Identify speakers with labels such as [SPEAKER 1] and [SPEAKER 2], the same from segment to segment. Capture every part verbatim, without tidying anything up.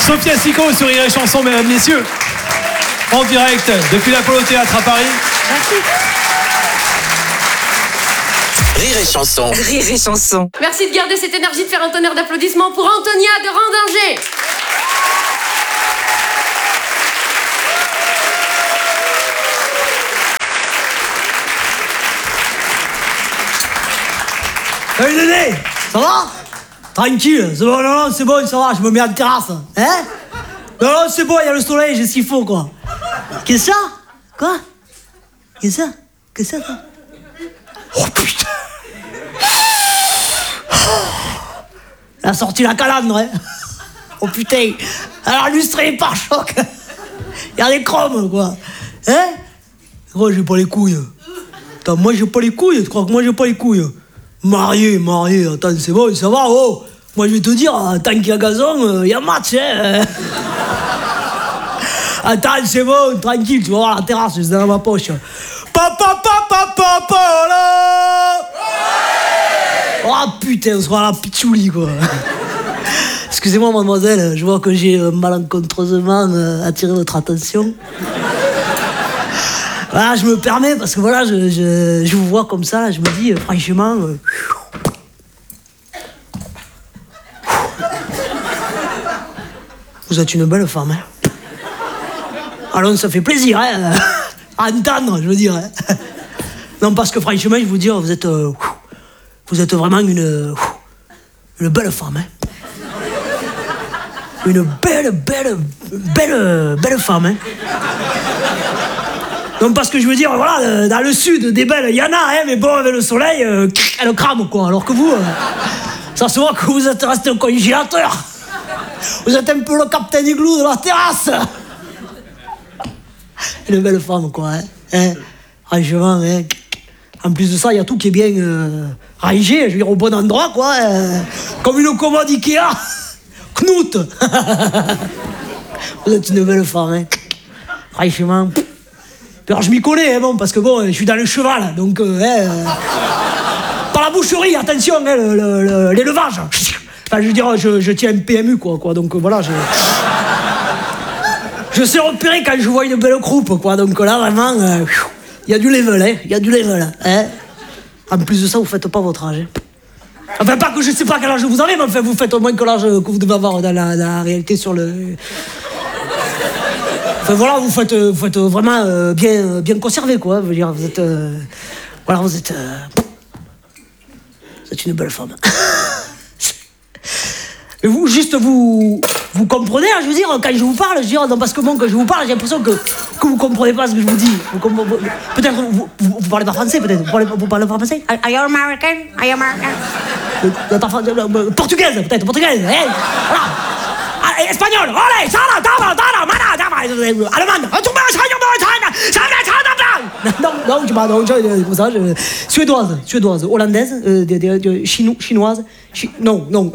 [SPEAKER 1] Sophia Sico sur Rire et Chanson, mesdames, messieurs. En direct depuis l'Apollo Théâtre à Paris.
[SPEAKER 2] Merci.
[SPEAKER 3] Rire et Chanson.
[SPEAKER 2] Rire et Chanson.
[SPEAKER 4] Merci de garder cette énergie, de faire un tonnerre d'applaudissements pour Antonia de Randinger.
[SPEAKER 5] Salut Dédé, ça va? Tranquille, c'est bon, non, non, c'est bon, ça va, je me mets en terrasse. Hein? Non, non, c'est bon, il y a le soleil, j'ai ce qu'il faut, quoi. Qu'est-ce que ça? Quoi? Qu'est-ce que ça? Qu'est-ce que ça, toi? Oh putain! Elle a sorti la calandre, hein? Oh putain! Elle a illustré les pare-chocs! Il y a des chromes, quoi! Hein? Gros, j'ai pas les couilles. Attends, moi j'ai pas les couilles, tu crois que moi j'ai pas les couilles? Marié, marié, attends, c'est bon, ça va, oh! Moi je vais te dire, tant qu'il y a gazon, il y a match, hein! Attends, c'est bon, tranquille, tu vas voir la terrasse, c'est dans ma poche. Papa, papa, papa, là! Oh putain, on sera à la pitchouli, quoi. Excusez-moi, mademoiselle, je vois que j'ai malencontreusement attiré votre attention. Voilà, je me permets, parce que voilà, je, je, je vous vois comme ça, je me dis, franchement... Euh... Vous êtes une belle femme, hein. Alors, ça fait plaisir, hein, à entendre, je veux dire. Hein. Non, parce que franchement, je vous dis, vous êtes... Euh, vous êtes vraiment une... Une belle femme, hein. Une belle, belle, belle, belle femme, hein. Non, parce que je veux dire, voilà, dans le sud, des belles, il y en a, hein, mais bon, avec le soleil, euh, elle crame, quoi. Alors que vous, euh, ça se voit que vous êtes resté au congélateur. Vous êtes un peu le Captain Igloo de la terrasse. Une belle femme, quoi, hein. hein franchement, hein. En plus de ça, il y a tout qui est bien euh, rangé, je veux dire, au bon endroit, quoi. Euh, comme une commode Ikea. Knut. Vous êtes une belle femme, hein. Franchement... Alors je m'y connais, hein, bon, parce que bon, je suis dans le cheval, donc... Euh, hein, par la boucherie, attention, hein, le, le, le, l'élevage. Enfin, je veux dire, je, je tiens un P M U, quoi, quoi, donc voilà, je... Je sais repérer quand je vois une belle croupe, quoi, donc là, vraiment, il euh, y a du level, hein, il y a du level, hein. En plus de ça, vous faites pas votre âge, hein. Enfin, pas que je sais pas quel âge vous avez, mais enfin, vous faites au moins que l'âge que vous devez avoir dans la, dans la réalité sur le... Enfin, voilà, vous faites, vous faites vraiment euh, bien, bien conservé, quoi. Je veux dire, vous êtes... Euh, voilà, vous êtes... Euh, vous êtes une belle femme. Mais vous, juste, vous... Vous comprenez, hein, je veux dire, quand je vous parle, je veux dire, non, parce que bon, quand je vous parle, j'ai l'impression que, que vous comprenez pas ce que je vous dis. Vous, vous, peut-être vous, vous, vous parlez pas français, peut-être. Vous parlez, vous parlez pas français?
[SPEAKER 2] Are you American? Are you American?
[SPEAKER 5] Euh, pas, euh, portugaise, peut-être, portugaise. Hey, voilà. Ah, espagnol, allez, ça va, ça va, ça va, allemande, non, non, je parle, comme ça, je, suédoise, suédoise, hollandaise, euh, de, de, de, chino, chinoise, chi, non, non.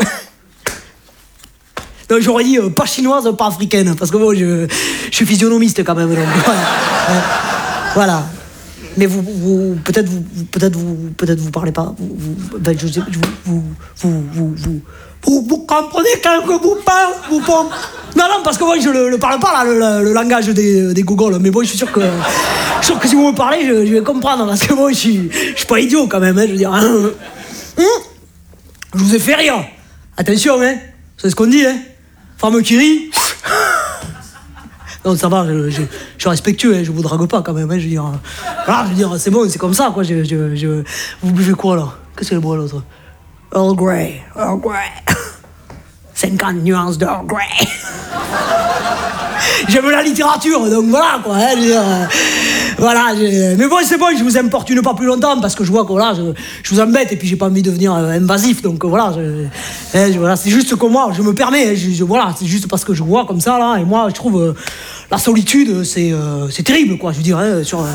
[SPEAKER 5] Non, j'aurais dit euh, pas chinoise, pas africaine, parce que bon, je, je suis physionomiste quand même, donc voilà. Euh, voilà. Mais vous, vous peut-être vous, peut-être vous, peut-être vous parlez pas, vous, vous, ben, je sais, vous, vous, vous, vous, vous, vous, vous comprenez quand que vous parlez, vous parlez. Non, non, parce que moi, je le, le parle pas, là, le, le, le langage des, des gogoles, mais bon, je suis sûr que, je suis sûr que si vous me parlez, je, je vais comprendre, parce que moi, je suis, je suis pas idiot quand même, hein, je veux dire, hein, hein, je vous ai fait rire, attention, hein, c'est ce qu'on dit, hein, femme qui rit. Non, ça va, je, je, je suis respectueux, hein, je vous drague pas quand même, hein, je veux dire, voilà, je veux dire, c'est bon, c'est comme ça, quoi, je, je, je, vous buvez quoi, là? Qu'est-ce que c'est boit, l'autre? Earl Grey, Earl Grey, cinquante nuances d'Earl Grey. J'aime la littérature, donc voilà, quoi, hein, je veux dire, euh, voilà, je, mais bon, c'est bon, je vous importune pas plus longtemps, parce que je vois que, voilà, je, je vous embête, et puis j'ai pas envie de devenir euh, invasif, donc euh, voilà, je, hein, je, voilà, c'est juste que moi, je me permets, hein, je, je, voilà, c'est juste parce que je vois comme ça, là, et moi, je trouve, euh, la solitude, c'est, euh, c'est terrible, quoi, je veux dire, hein, sur, euh,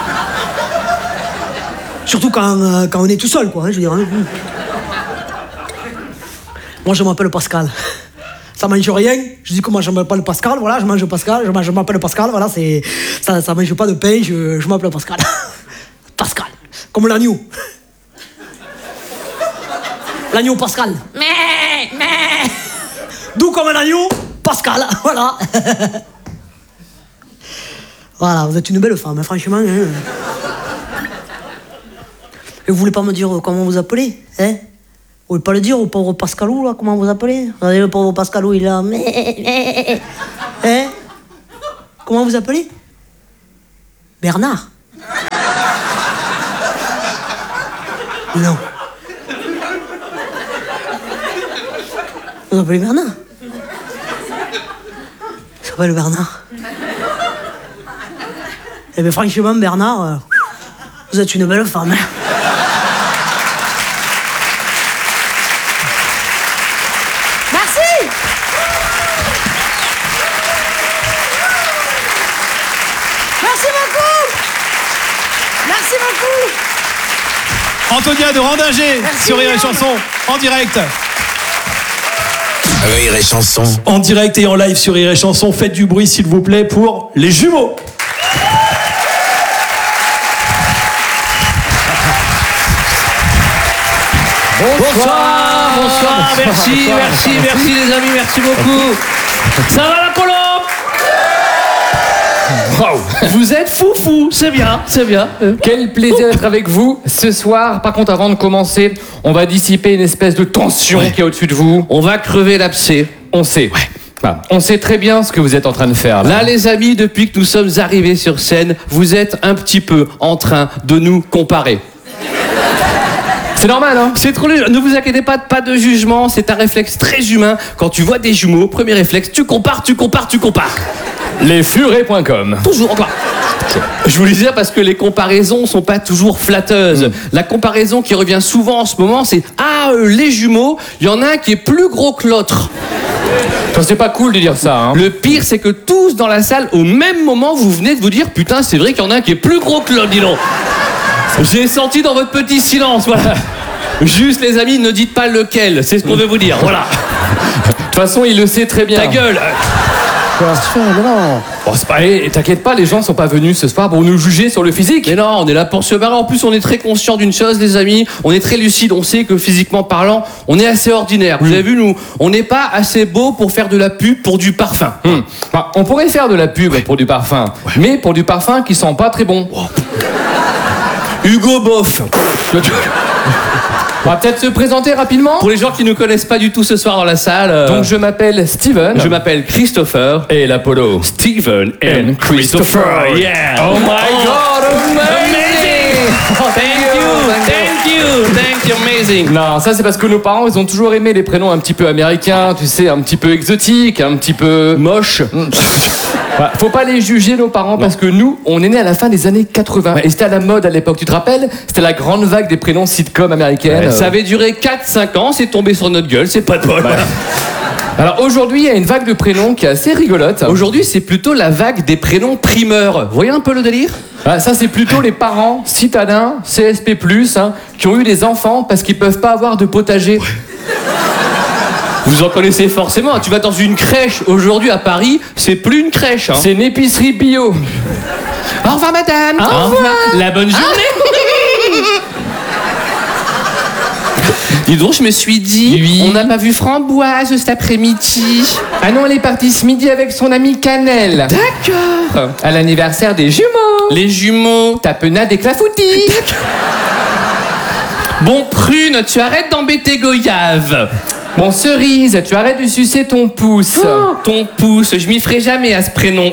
[SPEAKER 5] surtout quand, euh, quand on est tout seul, quoi, hein, je veux dire, hein. Moi, je m'appelle Pascal. Ça mange rien. Je dis que moi, je m'appelle Pascal. Voilà, je mange Pascal. Je, mange, je m'appelle Pascal. Voilà, c'est ça. Ça mange pas de pain. Je, je m'appelle Pascal. Pascal, comme l'agneau. L'agneau Pascal. Mais, mais. D'où comme un agneau. Pascal, voilà. Voilà, vous êtes une belle femme, hein, franchement. Hein. Et vous voulez pas me dire comment vous appelez, hein? Vous voulez pas le dire au pauvre Pascalou, là, comment vous appelez? Regardez, le pauvre Pascalou, il est là. Hein? Comment vous appelez? Bernard? Non. Vous appelez Bernard? Il s'appelle Bernard. Eh bien, franchement, Bernard, euh, vous êtes une belle femme. Hein? Merci! Merci beaucoup! Merci beaucoup!
[SPEAKER 1] Antonia de Randinger sur Rire et Chanson, en direct.
[SPEAKER 3] Rire et Chanson.
[SPEAKER 1] En direct et en live sur Rire et Chanson. Faites du bruit, s'il vous plaît, pour les jumeaux.
[SPEAKER 6] Bonsoir, bonsoir, bonsoir, merci, bonsoir, merci, bonsoir. merci les amis, merci beaucoup. Ça va la colombe? Wow. Vous êtes foufou, c'est bien, c'est bien.
[SPEAKER 7] Quel plaisir d'être avec vous ce soir. Par contre, avant de commencer, on va dissiper une espèce de tension ouais. qui est au-dessus de vous.
[SPEAKER 6] On va crever l'abcès.
[SPEAKER 7] On sait.
[SPEAKER 6] Ouais.
[SPEAKER 7] Bah, on sait très bien ce que vous êtes en train de faire. Là.
[SPEAKER 6] là, les amis, depuis que nous sommes arrivés sur scène, vous êtes un petit peu en train de nous comparer.
[SPEAKER 7] C'est normal, hein?
[SPEAKER 6] C'est trop léger. Ne vous inquiétez pas, pas de jugement. C'est un réflexe très humain. Quand tu vois des jumeaux, premier réflexe, tu compares, tu compares, tu compares.
[SPEAKER 7] Les furets point com.
[SPEAKER 6] Toujours, encore. Je vous le disais parce que les comparaisons sont pas toujours flatteuses. Mmh. La comparaison qui revient souvent en ce moment, c'est ah euh, les jumeaux, il y en a un qui est plus gros que l'autre.
[SPEAKER 7] Enfin, c'est pas cool de dire ça. Hein.
[SPEAKER 6] Le pire, c'est que tous dans la salle, au même moment, vous venez de vous dire putain, c'est vrai qu'il y en a un qui est plus gros que l'autre, dis donc. J'ai senti dans votre petit silence, voilà. Juste les amis, ne dites pas lequel, c'est ce qu'on veut vous dire, voilà.
[SPEAKER 7] De toute façon, il le sait très bien.
[SPEAKER 6] Ta gueule.
[SPEAKER 7] Non. Oh, c'est pas, et t'inquiète pas, les gens sont pas venus ce soir pour nous juger sur le physique.
[SPEAKER 6] Mais non, on est là pour se marrer. En plus, on est très conscient d'une chose, les amis. On est très lucide. On sait que physiquement parlant, on est assez ordinaire. Vous mmh. avez vu, nous, on n'est pas assez beau pour faire de la pub pour du parfum.
[SPEAKER 7] Mmh. Bah, on pourrait faire de la pub ouais. pour du parfum, ouais. mais pour du parfum qui sent pas très bon. Oh.
[SPEAKER 6] Hugo Boss.
[SPEAKER 7] On va peut-être se présenter rapidement.
[SPEAKER 6] Pour les gens qui ne connaissent pas du tout ce soir dans la salle. Euh...
[SPEAKER 7] Donc je m'appelle Steven.
[SPEAKER 6] Je m'appelle Christopher.
[SPEAKER 7] Et l'Apollo.
[SPEAKER 6] Steven and Christopher. Yeah.
[SPEAKER 7] Oh my oh. God, amazing.
[SPEAKER 6] Oh, thank you, thank you, thank you, amazing.
[SPEAKER 7] Non, ça c'est parce que nos parents, ils ont toujours aimé les prénoms un petit peu américains, tu sais, un petit peu exotiques, un petit peu
[SPEAKER 6] moches.
[SPEAKER 7] Bah, faut pas les juger nos parents parce que nous, on est nés à la fin des années quatre-vingts ouais. et c'était à la mode à l'époque, tu te rappelles? C'était la grande vague des prénoms sitcom américaines.
[SPEAKER 6] Ouais, ça avait duré quatre cinq ans, c'est tombé sur notre gueule, c'est pas de bol.
[SPEAKER 7] Bah, alors aujourd'hui, il y a une vague de prénoms qui est assez rigolote.
[SPEAKER 6] Aujourd'hui, c'est plutôt la vague des prénoms primeurs. Vous voyez un peu le délire?
[SPEAKER 7] Ah, ça, c'est plutôt les parents citadins, C S P plus, hein, qui ont eu des enfants parce qu'ils peuvent pas avoir de potager. Ouais.
[SPEAKER 6] Vous en connaissez forcément. Tu vas dans une crèche aujourd'hui à Paris, c'est plus une crèche. Hein.
[SPEAKER 7] C'est une épicerie bio.
[SPEAKER 6] Au revoir, madame.
[SPEAKER 7] Au, Au revoir.
[SPEAKER 6] La bonne journée. Dis donc, je me suis dit, oui. on n'a pas vu Framboise cet après-midi.
[SPEAKER 7] Ah non, elle est partie ce midi avec son amie Cannelle.
[SPEAKER 6] D'accord.
[SPEAKER 7] À l'anniversaire des jumeaux.
[SPEAKER 6] Les jumeaux.
[SPEAKER 7] Tapenade et Clafoutis.
[SPEAKER 6] Bon, Prune, tu arrêtes d'embêter Goyave.
[SPEAKER 7] Bon, Cerise, tu arrêtes de sucer ton pouce.
[SPEAKER 6] Oh, ton pouce, je m'y ferai jamais à ce prénom.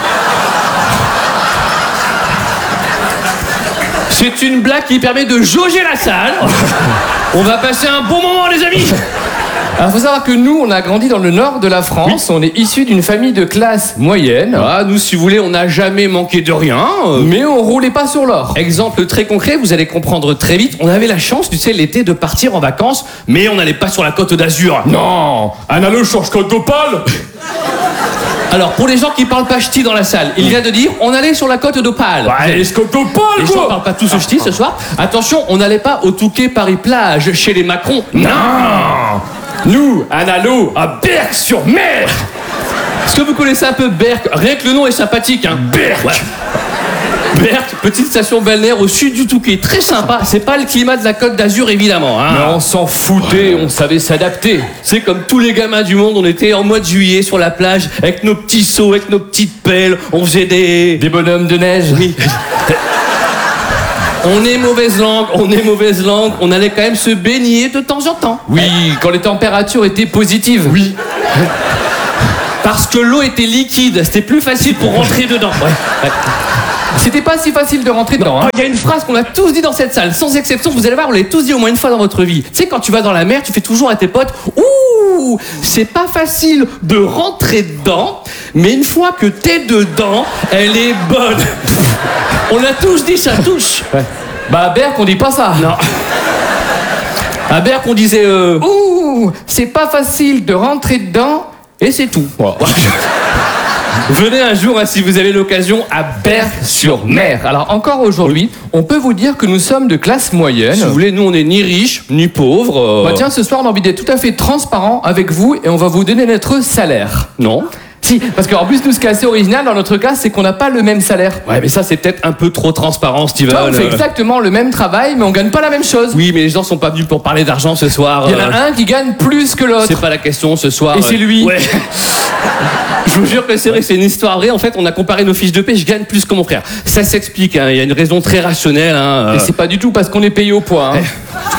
[SPEAKER 6] C'est une blague qui permet de jauger la salle. On va passer un bon moment, les amis.
[SPEAKER 7] Alors, faut savoir que nous, on a grandi dans le nord de la France. Oui. On est issus d'une famille de classe moyenne.
[SPEAKER 6] Ah, nous, si vous voulez, on n'a jamais manqué de rien.
[SPEAKER 7] Mais on roulait pas sur l'or.
[SPEAKER 6] Exemple très concret, vous allez comprendre très vite. On avait la chance, tu sais, l'été de partir en vacances, mais on n'allait pas sur la côte d'Azur.
[SPEAKER 7] Non, Analo change côte d'Opale.
[SPEAKER 6] Alors, pour les gens qui parlent pas ch'ti dans la salle, il vient de dire on allait sur la côte d'Opale.
[SPEAKER 7] Ouais, les côtes d'Opale, quoi.
[SPEAKER 6] Les gens parlent pas tous ch'ti ce soir. Attention, on n'allait pas au Touquet Paris-Plage chez les Macron.
[SPEAKER 7] Non. Nous, Analo, à Berck-sur-Mer.
[SPEAKER 6] Est-ce que vous connaissez un peu Berck? Rien que le nom est sympathique, hein.
[SPEAKER 7] Berck. Ouais.
[SPEAKER 6] Berthe, petite station balnéaire au sud du Touquet, très sympa. C'est pas le climat de la Côte d'Azur évidemment. Hein.
[SPEAKER 7] Mais on s'en foutait, on savait s'adapter.
[SPEAKER 6] C'est comme tous les gamins du monde, on était en mois de juillet sur la plage avec nos petits seaux, avec nos petites pelles, on faisait des...
[SPEAKER 7] Des bonhommes de neige.
[SPEAKER 6] Oui. On est mauvaise langue, on est mauvaise langue, on allait quand même se baigner de temps en temps.
[SPEAKER 7] Oui, quand les températures étaient positives.
[SPEAKER 6] Oui. Parce que l'eau était liquide, c'était plus facile pour rentrer dedans. Ouais. Ouais.
[SPEAKER 7] C'était pas si facile de rentrer dedans.
[SPEAKER 6] Il
[SPEAKER 7] Hein.
[SPEAKER 6] y a une phrase qu'on a tous dit dans cette salle, sans exception, vous allez voir, on l'a tous dit au moins une fois dans votre vie. Tu sais, quand tu vas dans la mer, tu fais toujours à tes potes, ouh, c'est pas facile de rentrer dedans, mais une fois que t'es dedans, elle est bonne. On a tous dit ça, tous.
[SPEAKER 7] Ouais. Bah à Berck, on dit pas ça.
[SPEAKER 6] Non. À Berck, on disait, euh...
[SPEAKER 7] Ouh, c'est pas facile de rentrer dedans, et c'est tout.
[SPEAKER 6] Wow. Venez un jour, hein, si vous avez l'occasion, à Berck-sur-Mer.
[SPEAKER 7] Alors encore aujourd'hui, on peut vous dire que nous sommes de classe moyenne.
[SPEAKER 6] Si vous voulez, nous on est ni riches, ni pauvres. euh,
[SPEAKER 7] Bah tiens, ce soir on a envie d'être tout à fait transparent avec vous et on va vous donner notre salaire.
[SPEAKER 6] Non.
[SPEAKER 7] Si, parce qu'en plus nous ce qui est assez original dans notre cas, c'est qu'on n'a pas le même salaire.
[SPEAKER 6] Ouais, mais ça c'est peut-être un peu trop transparent, Steven.
[SPEAKER 7] Toi, on fait
[SPEAKER 6] Euh,
[SPEAKER 7] exactement le même travail, mais on gagne pas la même chose.
[SPEAKER 6] Oui, mais les gens sont pas venus pour parler d'argent ce soir.
[SPEAKER 7] Il y en
[SPEAKER 6] euh,
[SPEAKER 7] a un qui gagne plus que l'autre.
[SPEAKER 6] C'est pas la question ce soir.
[SPEAKER 7] Et c'est lui.
[SPEAKER 6] Ouais. Je vous jure que c'est vrai, c'est une histoire vraie. En fait, on a comparé nos fiches de paie, je gagne plus que mon frère. Ça s'explique, hein. Il y a une raison très rationnelle. Hein.
[SPEAKER 7] Et c'est pas du tout parce qu'on est payé au poids. Hein.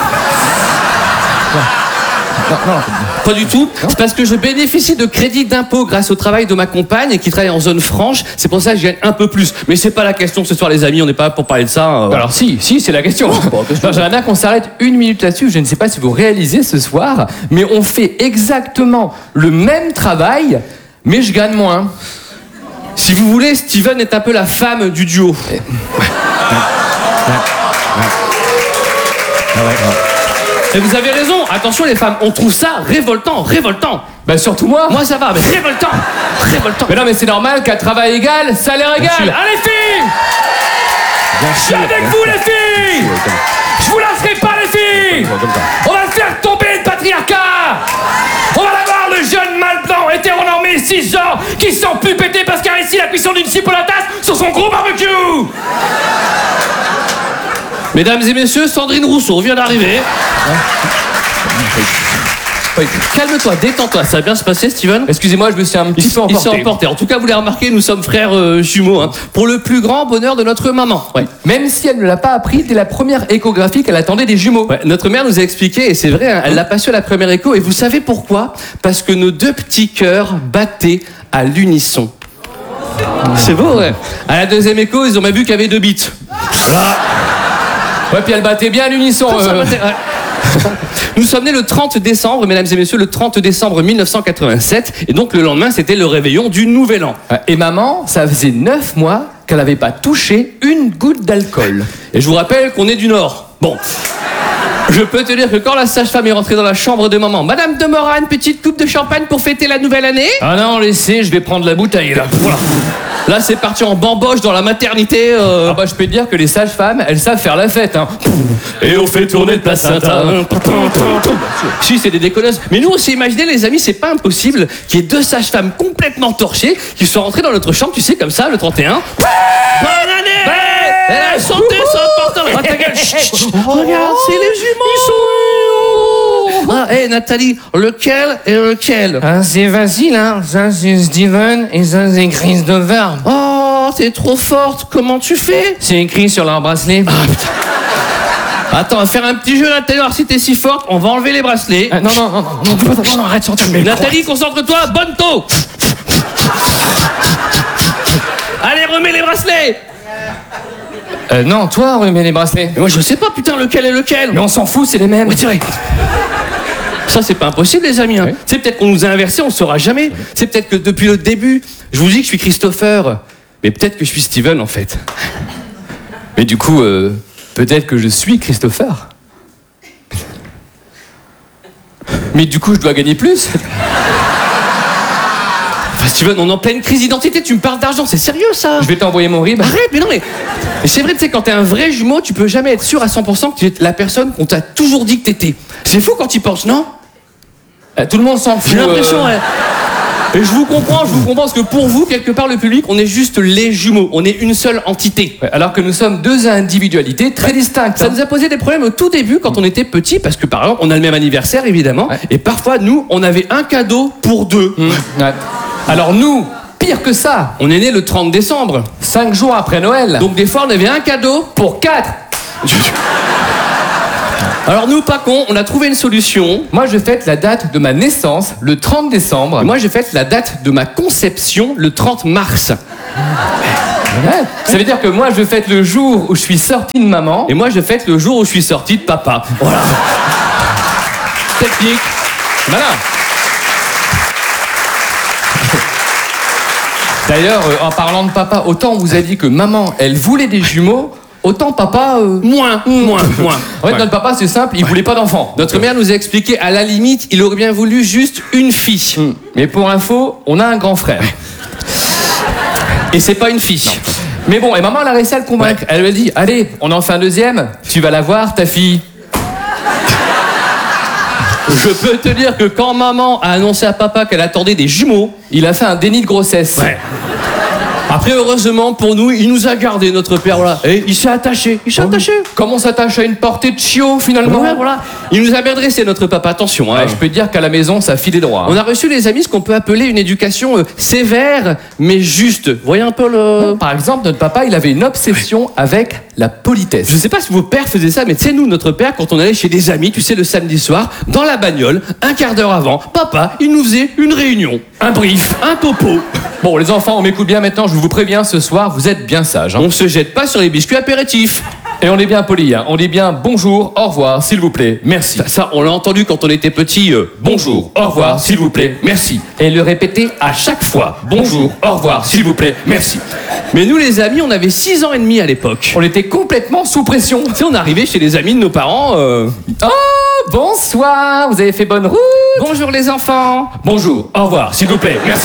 [SPEAKER 6] Pas du tout. C'est parce que je bénéficie de crédits d'impôt grâce au travail de ma compagne qui travaille en zone franche. C'est pour ça que je gagne un peu plus. Mais c'est pas la question ce soir, les amis. On n'est pas là pour parler de ça. euh.
[SPEAKER 7] Alors si, si, c'est la question. Alors, j'aimerais bien qu'on s'arrête une minute là-dessus. Je ne sais pas si vous réalisez ce soir, mais on fait exactement le même travail, mais je gagne moins.
[SPEAKER 6] Si vous voulez, Steven est un peu la femme du duo. Et vous avez raison. Attention les femmes, on trouve ça révoltant, révoltant.
[SPEAKER 7] Bah surtout moi.
[SPEAKER 6] Moi ça va, mais révoltant, révoltant.
[SPEAKER 7] Mais non, mais c'est normal qu'à travail égal, salaire égal.
[SPEAKER 6] sûr.
[SPEAKER 7] Allez filles, je suis avec vous les filles. Je vous lasserai pas les filles. On va faire tomber le patriarcat. On va avoir le jeune mâle blanc hétéronormé cisgenre qui sent plus péter parce qu'il a réussi la cuisson d'une cible à la tasse sur son gros barbecue.
[SPEAKER 6] Mesdames et messieurs, Sandrine Rousseau vient d'arriver. Oui. Calme-toi, détends-toi, ça va bien se passer, Steven.
[SPEAKER 7] Excusez-moi, je me suis un petit peu
[SPEAKER 6] Il s'est
[SPEAKER 7] emporté.
[SPEAKER 6] emporté. En tout cas, vous l'avez remarqué, nous sommes frères euh, jumeaux, hein, pour le plus grand bonheur de notre maman. Ouais.
[SPEAKER 7] Même si elle ne l'a pas appris dès la première échographie qu'elle attendait des jumeaux.
[SPEAKER 6] Ouais, notre mère nous a expliqué, et c'est vrai, hein, elle l'a pas su à la première écho, et vous savez pourquoi? Parce que nos deux petits cœurs battaient à l'unisson. C'est beau, ouais. À la deuxième écho, ils ont même vu qu'il y avait deux bits. Voilà.
[SPEAKER 7] Ouais, puis elle battait bien à l'unisson.
[SPEAKER 6] Ça, ça
[SPEAKER 7] euh.
[SPEAKER 6] battait, ouais. Nous sommes nés le trente décembre, mesdames et messieurs, le trente décembre mille neuf cent quatre-vingt-sept, et donc le lendemain, c'était le réveillon du Nouvel An.
[SPEAKER 7] Et maman, ça faisait neuf mois qu'elle n'avait pas touché une goutte d'alcool.
[SPEAKER 6] Et je vous rappelle qu'on est du Nord. Bon. Je peux te dire que quand la sage-femme est rentrée dans la chambre de maman, Madame de Morat, une petite coupe de champagne pour fêter la nouvelle année?
[SPEAKER 7] Ah non, laissez, je vais prendre la bouteille là.
[SPEAKER 6] Voilà. Là, c'est parti en bamboche dans la maternité. Euh...
[SPEAKER 7] Ah bah je peux te dire que les sages-femmes, elles savent faire la fête. Hein.
[SPEAKER 6] Et on fait tourner le placenta. Si, c'est des déconneuses. Mais nous, on s'est imaginé, les amis, c'est pas impossible qu'il y ait deux sages-femmes complètement torchées qui soient rentrées dans notre chambre, tu sais, comme ça, le trente et un. Bonne année! Et la santé, ça porte dans ta gueule. Chut, chut. Regarde, c'est les jumeaux. Ils sont où? Ah, hé, Nathalie, lequel et lequel?
[SPEAKER 2] Ah, c'est facile, hein. Ça, c'est Steven et ça, c'est Christopher.
[SPEAKER 6] Oh, t'es trop forte. Comment tu fais?
[SPEAKER 2] C'est écrit sur leur bracelet.
[SPEAKER 6] Ah, putain. Attends, on va faire un petit jeu, Nathalie. Alors, si t'es si forte, on va enlever les bracelets.
[SPEAKER 2] Ah, non, non, non, non, non, non, non, non, arrête, sortir le micro.
[SPEAKER 6] Nathalie, concentre-toi, bonne taux. Allez, remets les bracelets.
[SPEAKER 7] Euh, non, toi, remets les bracelets.
[SPEAKER 6] Mais moi, je sais pas, putain, lequel est lequel.
[SPEAKER 7] Mais on s'en fout, c'est les mêmes.
[SPEAKER 6] Oui, c'est vrai. Ça, c'est pas impossible, les amis. Hein.
[SPEAKER 7] Oui.
[SPEAKER 6] C'est peut-être qu'on nous a inversés, on saura jamais. C'est peut-être que depuis le début, je vous dis que je suis Christopher, mais peut-être que je suis Steven, en fait.
[SPEAKER 7] Mais du coup, euh, peut-être que je suis Christopher. Mais du coup, je dois gagner plus.
[SPEAKER 6] Enfin, Steven, on est en pleine crise d'identité, tu me parles d'argent, c'est sérieux, ça?
[SPEAKER 7] Je vais t'envoyer mon rib.
[SPEAKER 6] Arrête, mais non, mais, mais c'est vrai, tu sais, quand t'es un vrai jumeau, tu peux jamais être sûr à cent pour cent que tu es la personne qu'on t'a toujours dit que t'étais. C'est fou quand tu y penses, non?
[SPEAKER 7] Euh, tout le monde s'en fout.
[SPEAKER 6] J'ai l'impression,
[SPEAKER 7] euh,
[SPEAKER 6] ouais. Et je vous comprends, je vous comprends, parce que pour vous, quelque part, le public, on est juste les jumeaux. On est une seule entité.
[SPEAKER 7] Ouais, alors que nous sommes deux individualités très distinctes.
[SPEAKER 6] Ça
[SPEAKER 7] hein.
[SPEAKER 6] nous a posé des problèmes au tout début quand on était petit, parce que par exemple, on a le même anniversaire, évidemment,
[SPEAKER 7] Ouais.
[SPEAKER 6] et parfois, nous, on avait un cadeau pour deux.
[SPEAKER 7] Mmh. Ouais. Alors nous, pire que ça,
[SPEAKER 6] On est né le trente décembre.
[SPEAKER 7] cinq jours après Noël.
[SPEAKER 6] Donc des fois, on avait un cadeau.
[SPEAKER 7] pour quatre.
[SPEAKER 6] Alors nous, pas cons, on a trouvé une solution.
[SPEAKER 7] Moi, je fête la date de ma naissance, le trente décembre.
[SPEAKER 6] Et moi, j'ai fait la date de ma conception, le trente mars.
[SPEAKER 7] Ouais. Ça veut dire que moi, je fête le jour où je suis sorti de maman.
[SPEAKER 6] Et moi, je fête le jour où je suis sorti de papa. Voilà. Technique.
[SPEAKER 7] Malin. D'ailleurs, euh, en parlant de papa, autant on vous a dit que maman, elle voulait des jumeaux, autant papa... euh,
[SPEAKER 6] Moins, moins, moins.
[SPEAKER 7] En fait,
[SPEAKER 6] Ouais.
[SPEAKER 7] notre papa, c'est simple, il voulait pas d'enfants.
[SPEAKER 6] Notre mère nous a expliqué, à la limite, il aurait bien voulu juste une fille.
[SPEAKER 7] Hum. Mais pour info, on a un grand frère.
[SPEAKER 6] Et c'est pas une fille.
[SPEAKER 7] Mais bon, et maman, elle a réussi à le convaincre. Elle lui a dit, allez, on en fait un deuxième, tu vas la voir, ta fille.
[SPEAKER 6] Je peux te dire que quand maman a annoncé à papa qu'elle attendait des jumeaux,
[SPEAKER 7] Il a fait un déni de grossesse.
[SPEAKER 6] ouais. Après, heureusement pour nous, il nous a gardé, notre père, voilà. Et il s'est attaché, il s'est attaché.
[SPEAKER 7] Comment on s'attache à une portée de chiot, finalement?
[SPEAKER 6] Ouais, voilà. Il nous a bien dressé, notre papa, attention. Hein.
[SPEAKER 7] Ouais, je peux te dire qu'à la maison, ça file droit.
[SPEAKER 6] On a reçu, les amis, ce qu'on peut appeler une éducation euh, sévère, mais juste. Vous voyez un peu le...
[SPEAKER 7] Par exemple, notre papa, il avait une obsession avec la politesse.
[SPEAKER 6] Je sais pas si vos pères faisaient ça, mais tu sais, nous, notre père, quand on allait chez des amis, tu sais, le samedi soir, dans la bagnole, un quart d'heure avant, papa, il nous faisait une réunion.
[SPEAKER 7] Un brief.
[SPEAKER 6] Un topo.
[SPEAKER 7] Bon, les enfants, on m'écoute bien maintenant, je vous préviens, ce soir, vous êtes bien sages. Hein.
[SPEAKER 6] On se jette pas sur les biscuits apéritifs.
[SPEAKER 7] Et on est bien polis, hein. On dit bien bonjour, au revoir, s'il vous plaît, merci.
[SPEAKER 6] Ça, ça, on l'a entendu quand on était petit. euh, bonjour, au revoir, s'il vous plaît, merci.
[SPEAKER 7] Et le répéter à chaque fois.
[SPEAKER 6] Bonjour, au revoir, s'il vous plaît, merci. Mais nous, les amis, on avait six ans et demi à l'époque.
[SPEAKER 7] On était complètement sous pression.
[SPEAKER 6] Tu sais, on arrivait chez les amis de nos parents. euh,
[SPEAKER 7] Oh, bonsoir, vous avez fait bonne route.
[SPEAKER 6] Bonjour les enfants. Bonjour, au revoir, s'il vous plaît, merci.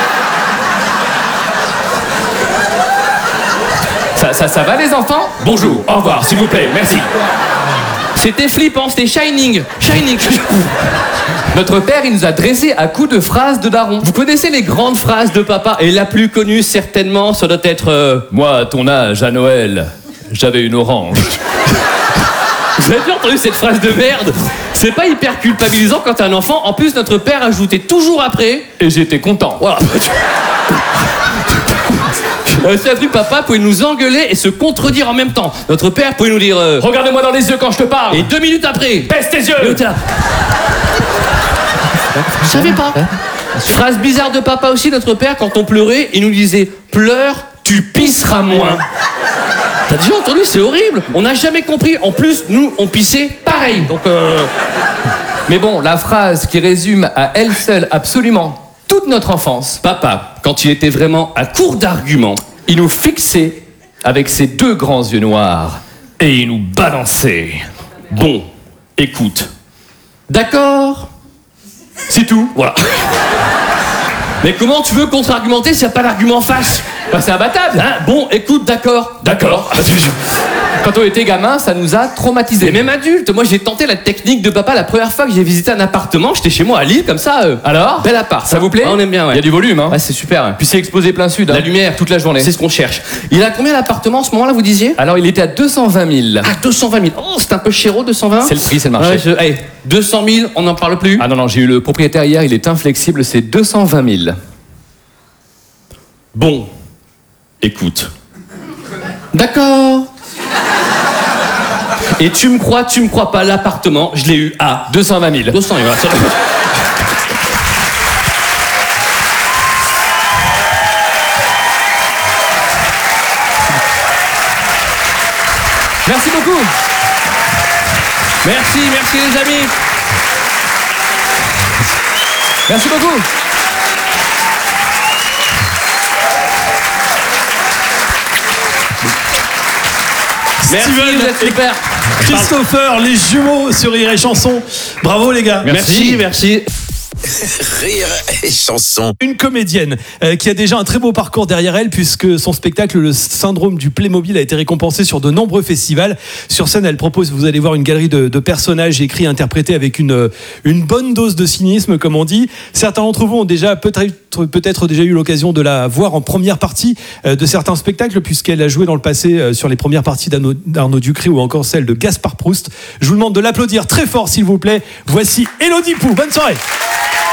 [SPEAKER 7] Ça, ça, ça va les enfants?
[SPEAKER 6] Bonjour, au revoir, s'il vous plaît, merci. C'était flippant, c'était Shining. Shining.
[SPEAKER 7] Notre père, il nous a dressé à coups de phrases de daron.
[SPEAKER 6] Vous connaissez les grandes phrases de papa? Et la plus connue, certainement, ça doit être euh, moi, à ton âge, à Noël, j'avais une orange. Vous avez bien entendu cette phrase de merde? C'est pas hyper culpabilisant quand t'es un enfant. En plus, notre père ajoutait toujours après.
[SPEAKER 7] Et j'étais content.
[SPEAKER 6] Voilà. Euh, c'est un truc, papa pouvait nous engueuler et se contredire en même temps. Notre père pouvait nous dire euh,
[SPEAKER 7] Regardez-moi dans les yeux quand je te parle.
[SPEAKER 6] et deux minutes après,
[SPEAKER 7] Baisse tes
[SPEAKER 6] et
[SPEAKER 7] yeux.
[SPEAKER 6] t'es là. Je savais pas. Phrase bizarre de papa aussi, notre père, quand on pleurait, il nous disait pleure, tu pisseras moins. T'as déjà entendu? C'est horrible. On n'a jamais compris. En plus, nous, on pissait pareil. Donc, euh...
[SPEAKER 7] Mais bon, la phrase qui résume à elle seule absolument toute notre enfance,
[SPEAKER 6] papa, quand il était vraiment à court d'arguments,
[SPEAKER 7] il nous fixait avec ses deux grands yeux noirs
[SPEAKER 6] et il nous balançait. Bon, écoute. D'accord? C'est tout, voilà. Mais comment tu veux contre-argumenter s'il n'y a pas d'argument face?
[SPEAKER 7] bah, c'est imbattable.
[SPEAKER 6] Hein? Bon, écoute, d'accord. D'accord.
[SPEAKER 7] Quand on était gamin, ça nous a traumatisés.
[SPEAKER 6] Et même adulte, moi j'ai tenté la technique de papa la première fois que j'ai visité un appartement. J'étais chez moi à Lille, comme ça. euh,
[SPEAKER 7] Alors
[SPEAKER 6] Bel appart.
[SPEAKER 7] Ça vous plaît?
[SPEAKER 6] Ah, on aime bien, ouais.
[SPEAKER 7] Il y a du volume, hein.
[SPEAKER 6] Ouais, c'est super. hein.
[SPEAKER 7] Puis c'est exposé plein sud.
[SPEAKER 6] La
[SPEAKER 7] hein.
[SPEAKER 6] lumière,
[SPEAKER 7] toute la journée.
[SPEAKER 6] c'est ce qu'on cherche. Il a combien l'appartement en ce moment-là, vous disiez?
[SPEAKER 7] Alors il était à deux cent vingt mille.
[SPEAKER 6] Ah, deux cent vingt mille. Oh, c'est un peu chéro, deux cent vingt.
[SPEAKER 7] C'est le prix, c'est le marché.
[SPEAKER 6] Ouais, je... hey, deux cent mille, on n'en parle plus.
[SPEAKER 7] Ah non, non, j'ai eu le propriétaire hier, il est inflexible, c'est deux cent vingt mille.
[SPEAKER 6] Bon, écoute. D'accord. Et tu me crois, tu me crois pas, l'appartement, je l'ai eu à
[SPEAKER 7] deux cent vingt mille.
[SPEAKER 6] deux cents, voilà. ça-
[SPEAKER 7] Merci beaucoup.
[SPEAKER 6] Merci, merci les amis.
[SPEAKER 7] Merci beaucoup.
[SPEAKER 6] Merci,
[SPEAKER 1] Steven
[SPEAKER 6] vous êtes
[SPEAKER 1] et
[SPEAKER 6] super.
[SPEAKER 1] Christopher, les jumeaux sur Rire et Chanson. Bravo les gars.
[SPEAKER 6] Merci, merci.
[SPEAKER 3] Rire et chanson.
[SPEAKER 1] Une comédienne euh, qui a déjà un très beau parcours derrière elle puisque son spectacle Le Syndrome du Playmobil a été récompensé sur de nombreux festivals. Sur scène, elle propose, vous allez voir, une galerie de, de personnages écrits et interprétés avec une, une bonne dose de cynisme, comme on dit. Certains d'entre vous ont déjà peut-être, peut-être déjà eu l'occasion de la voir en première partie euh, de certains spectacles puisqu'elle a joué dans le passé euh, sur les premières parties d'Arnaud, d'Arnaud Ducré ou encore celle de Gaspard Proust. Je vous demande de l'applaudir très fort s'il vous plaît. Voici Élodie Pou. Bonne soirée.